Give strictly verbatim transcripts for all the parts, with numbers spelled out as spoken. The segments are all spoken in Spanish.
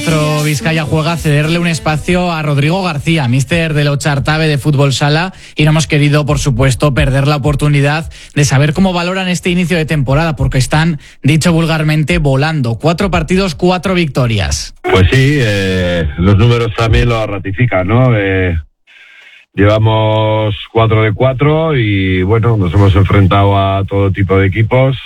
nuestro Vizcaya Juega cederle un espacio a Rodrigo García, míster del Ochartabe de Fútbol Sala, y no hemos querido, por supuesto, perder la oportunidad de saber cómo valoran este inicio de temporada, porque están, dicho vulgarmente, volando. Cuatro partidos, cuatro victorias. Pues sí, eh, los números también lo ratifican, ¿no? Eh, llevamos cuatro de cuatro y, bueno, nos hemos enfrentado a todo tipo de equipos.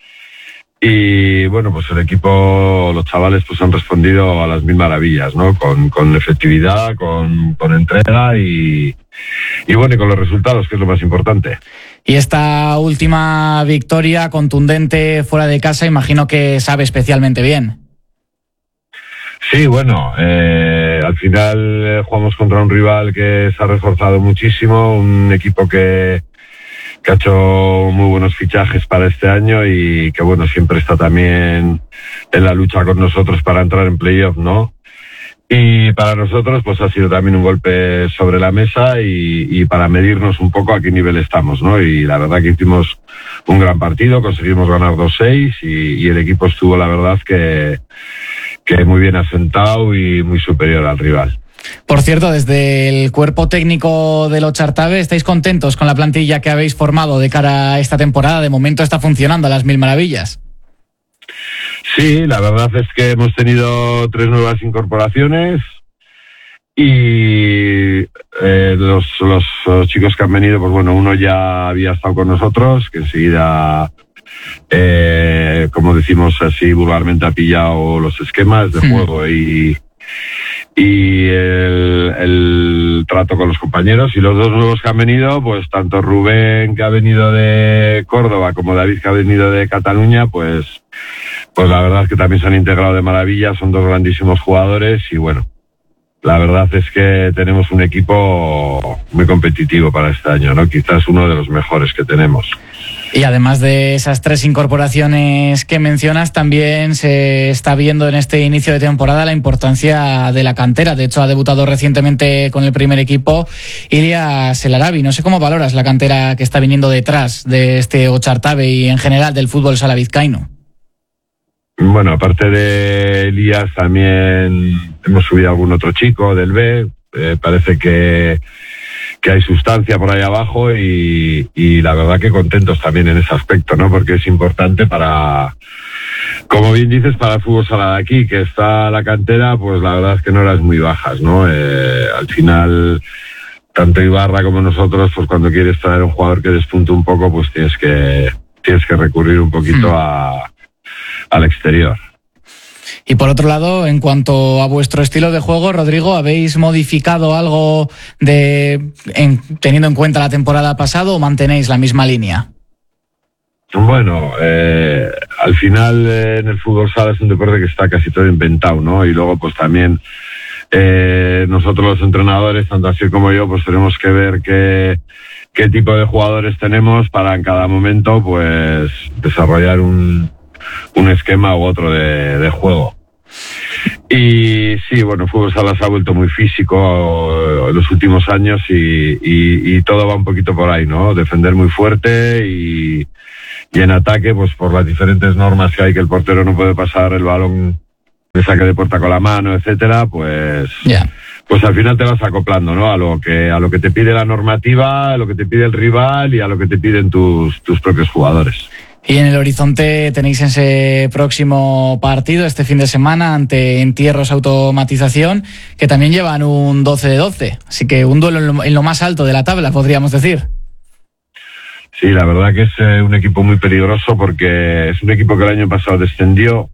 Y bueno, pues el equipo, los chavales pues han respondido a las mil maravillas, ¿no? Con, con efectividad, con, con entrega y, y bueno, y con los resultados, que es lo más importante. Y esta última victoria contundente fuera de casa, imagino que sabe especialmente bien. Sí, bueno, eh, al final eh, jugamos contra un rival que se ha reforzado muchísimo, un equipo que que ha hecho muy buenos fichajes para este año y que, bueno, siempre está también en la lucha con nosotros para entrar en playoff, ¿no? Y para nosotros, pues ha sido también un golpe sobre la mesa y, y para medirnos un poco a qué nivel estamos, ¿no? Y la verdad que hicimos un gran partido, conseguimos ganar dos seis y, y el equipo estuvo, la verdad, que, que muy bien asentado y muy superior al rival. Por cierto, desde el cuerpo técnico del Ochartabe, ¿estáis contentos con la plantilla que habéis formado de cara a esta temporada? De momento está funcionando a las mil maravillas. Sí, la verdad es que hemos tenido tres nuevas incorporaciones y eh, los, los, los chicos que han venido, pues bueno, uno ya había estado con nosotros, que enseguida, eh, como decimos así vulgarmente, ha pillado los esquemas de juego y... y el, el trato con los compañeros, y los dos nuevos que han venido, pues tanto Rubén, que ha venido de Córdoba, como David, que ha venido de Cataluña, pues pues la verdad es que también se han integrado de maravilla, son dos grandísimos jugadores y bueno, la verdad es que tenemos un equipo muy competitivo para este año, ¿no? Quizás uno de los mejores que tenemos. Y además de esas tres incorporaciones que mencionas, también se está viendo en este inicio de temporada la importancia de la cantera. De hecho, ha debutado recientemente con el primer equipo Ilyas El Arabi. No sé cómo valoras la cantera que está viniendo detrás de este Ochartabe y en general del fútbol sala vizcaíno. Bueno, aparte de Ilyas, también hemos subido a algún otro chico del B. Eh, parece que que hay sustancia por ahí abajo y, y la verdad que contentos también en ese aspecto, ¿no? Porque es importante para, como bien dices, para el fútbol sala de aquí, que está la cantera, pues la verdad es que no eran muy bajas, ¿no? Eh, al final, tanto Ibarra como nosotros, pues cuando quieres traer un jugador que despunte un poco, pues tienes que, tienes que recurrir un poquito a, al exterior. Y por otro lado, en cuanto a vuestro estilo de juego, Rodrigo, ¿habéis modificado algo de en, teniendo en cuenta la temporada pasada o mantenéis la misma línea? Bueno, eh, al final eh, en el fútbol sala es un deporte que está casi todo inventado, ¿no? Y luego pues también eh, nosotros los entrenadores, tanto así como yo, pues tenemos que ver qué, qué tipo de jugadores tenemos para en cada momento pues desarrollar un, un esquema u otro de, de juego. Y sí, bueno, el fútbol sala se ha vuelto muy físico en los últimos años y, y, y todo va un poquito por ahí, ¿no? Defender muy fuerte y, y en ataque, pues por las diferentes normas que hay, que el portero no puede pasar el balón de saque de puerta con la mano, etcétera, pues, yeah. pues al final te vas acoplando, ¿no? A lo que, a lo que te pide la normativa, a lo que te pide el rival y a lo que te piden tus, tus propios jugadores. Y en el horizonte tenéis ese próximo partido este fin de semana ante Entierros Automatización, que también llevan un doce de doce, así que un duelo en lo, en lo más alto de la tabla, podríamos decir. Sí, la verdad que es eh, un equipo muy peligroso porque es un equipo que el año pasado descendió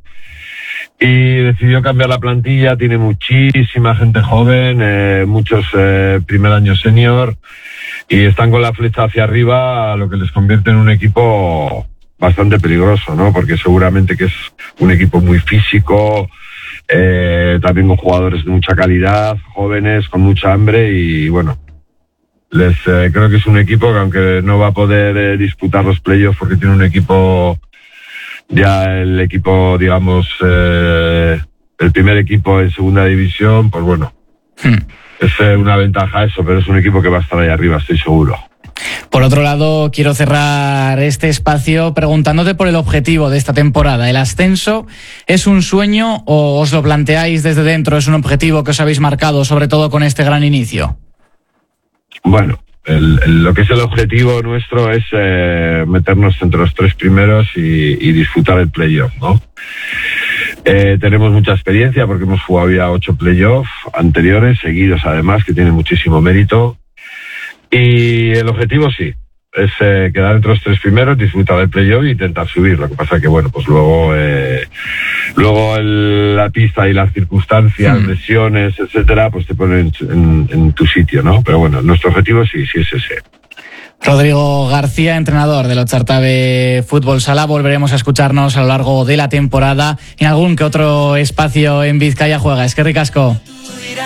y decidió cambiar la plantilla, tiene muchísima gente joven, eh, muchos eh, primer año senior y están con la flecha hacia arriba, lo que les convierte en un equipo bastante peligroso, ¿no? Porque seguramente que es un equipo muy físico, eh, también con jugadores de mucha calidad, jóvenes, con mucha hambre y bueno, les eh, creo que es un equipo que aunque no va a poder eh, disputar los playoffs porque tiene un equipo, ya el equipo, digamos, eh, el primer equipo en segunda división, pues bueno, hmm. es eh, una ventaja eso, pero es un equipo que va a estar ahí arriba, estoy seguro. Por otro lado, quiero cerrar este espacio preguntándote por el objetivo de esta temporada. ¿El ascenso es un sueño o os lo planteáis desde dentro? ¿Es un objetivo que os habéis marcado, sobre todo con este gran inicio? Bueno, el, el, lo que es el objetivo nuestro es eh, meternos entre los tres primeros y, y disfrutar el playoff, ¿no? Eh, tenemos mucha experiencia porque hemos jugado ya ocho playoffs anteriores, seguidos además, que tienen muchísimo mérito. Y el objetivo sí, es eh, quedar entre los tres primeros, disfrutar del playoff e intentar subir. Lo que pasa es que, bueno, pues luego eh, luego el, la pista y las circunstancias, mm. lesiones, etcétera, pues te ponen en, en tu sitio, ¿no? Pero bueno, nuestro objetivo sí, sí es ese. Rodrigo García, entrenador del Otxartabe Fútbol Sala. Volveremos a escucharnos a lo largo de la temporada en algún que otro espacio en Vizcaya Juega. Es que ricasco.